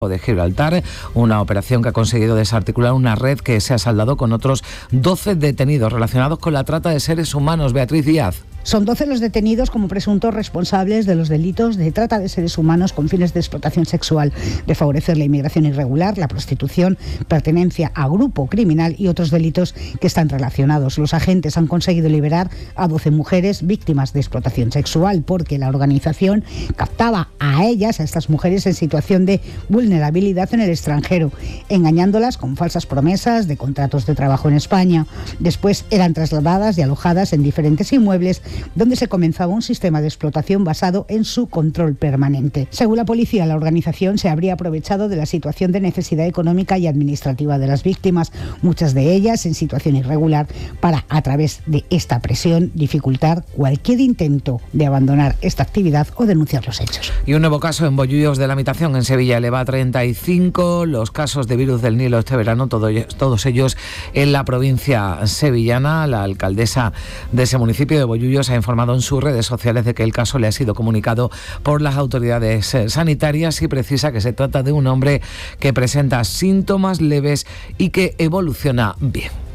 de Gibraltar, una operación que ha conseguido desarticular una red que se ha saldado con otros 12 detenidos relacionados con la trata de seres humanos. Beatriz Díaz. Son 12 los detenidos como presuntos responsables de los delitos de trata de seres humanos con fines de explotación sexual, de favorecer la inmigración irregular, la prostitución, pertenencia a grupo criminal y otros delitos que están relacionados. Los agentes han conseguido liberar a 12 mujeres víctimas de explotación sexual porque la organización captaba a estas mujeres en situación de vulnerabilidad en el extranjero, engañándolas con falsas promesas de contratos de trabajo en España. Después eran trasladadas y alojadas en diferentes inmuebles donde se comenzaba un sistema de explotación basado en su control permanente. Según la policía, la organización se habría aprovechado de la situación de necesidad económica y administrativa de las víctimas, muchas de ellas en situación irregular, para, a través de esta presión, dificultar cualquier intento de abandonar esta actividad o denunciar los hechos. Y un nuevo caso en Bollullos de la Habitación, en Sevilla, eleva a 35 los casos de virus del Nilo este verano, todos ellos en la provincia sevillana. La alcaldesa de ese municipio de Bollullos ha informado en sus redes sociales de que el caso le ha sido comunicado por las autoridades sanitarias y precisa que se trata de un hombre que presenta síntomas leves y que evoluciona bien.